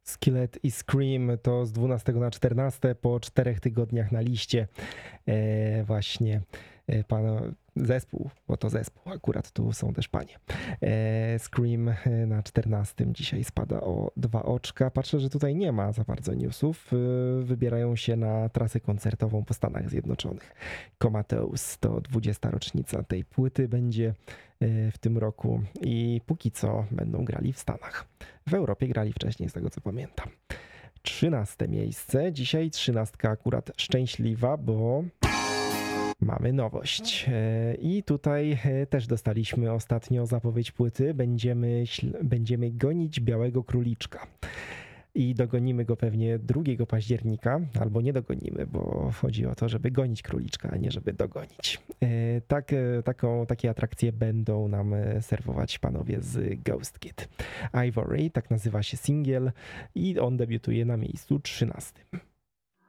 Skillet i Scream to z 12 na 14 po 4 tygodniach na liście. Właśnie zespół, bo to zespół, akurat tu są też panie. Scream na 14 dzisiaj spada o 2 oczka. Patrzę, że tutaj nie ma za bardzo newsów. Wybierają się na trasę koncertową po Stanach Zjednoczonych. Comatose to 20. rocznica tej płyty będzie w tym roku i póki co będą grali w Stanach. W Europie grali wcześniej, z tego co pamiętam. 13 miejsce. Dzisiaj 13 akurat szczęśliwa, bo mamy nowość. I tutaj też dostaliśmy ostatnio zapowiedź płyty. Będziemy gonić Białego Króliczka. I dogonimy go pewnie 2 października, albo nie dogonimy, bo chodzi o to, żeby gonić króliczka, a nie żeby dogonić. Takie atrakcje będą nam serwować panowie z Ghost Kid. Ivory, tak nazywa się singiel i on debiutuje na miejscu 13.